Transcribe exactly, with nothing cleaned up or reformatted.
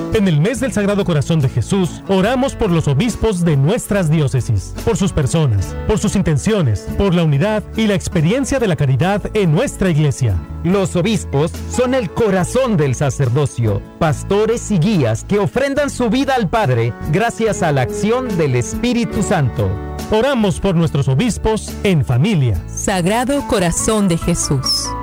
En el mes del Sagrado Corazón de Jesús, oramos por los obispos de nuestras diócesis, por sus personas, por sus intenciones, por la unidad y la experiencia de la caridad en nuestra iglesia. Los obispos son el corazón del sacerdocio, pastores y guías que ofrendan su vida al Padre gracias a la acción del Espíritu Santo. Oramos por nuestros obispos en familia. Sagrado Corazón de Jesús.